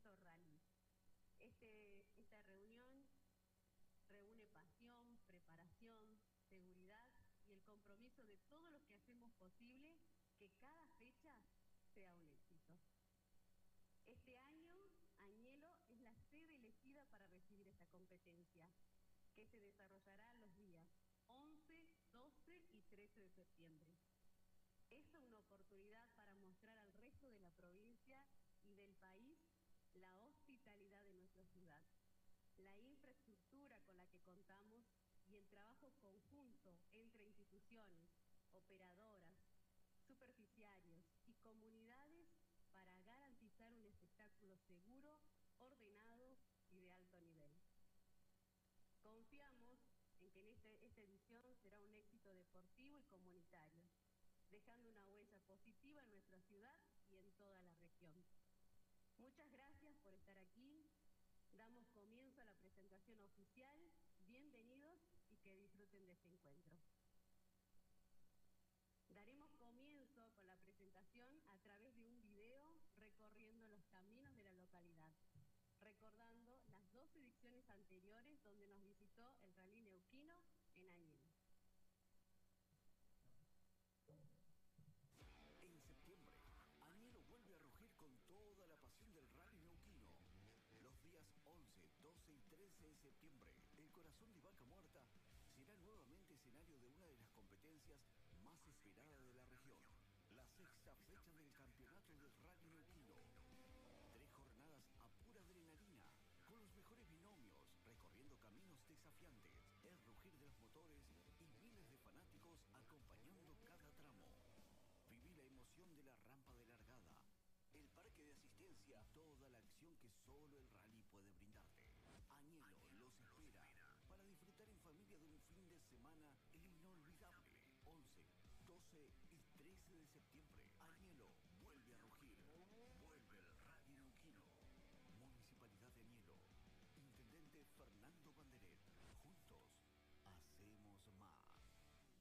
Quinto Rally. Esta reunión reúne pasión, preparación, seguridad y el compromiso de todos los que hacemos posible que cada fecha sea un éxito. Este año, Añelo es la sede elegida para recibir esta competencia, que se desarrollará los días 11, 12 y 13 de septiembre. Es una oportunidad para mostrar al resto de la provincia y del país la hospitalidad de nuestra ciudad, la infraestructura con la que contamos y el trabajo conjunto entre instituciones, operadoras, superficiarios y comunidades para garantizar un espectáculo seguro, ordenado y de alto nivel. Confiamos en que esta edición será un éxito deportivo y comunitario, dejando una huella positiva en nuestra ciudad y en toda la región. Muchas gracias por estar aquí. Damos comienzo a la presentación oficial. Bienvenidos y que disfruten de este encuentro. Daremos comienzo con la presentación a través de un video recorriendo los caminos de la localidad, recordando las 2 ediciones anteriores donde nos visitó el Rally Neuquino en Añelo. En septiembre, Añelo vuelve a rugir con toda la pasión del Rally Neuquino. Los días 11, 12 y 13 de septiembre, el corazón de Vaca Muerta será nuevamente escenario de una de las competencias más esperadas de la región. La 6ª fecha del campeonato del Rally Neuquino. 3 jornadas a pura adrenalina, con los mejores binomios, recorriendo caminos desafiantes, el rugir de los motores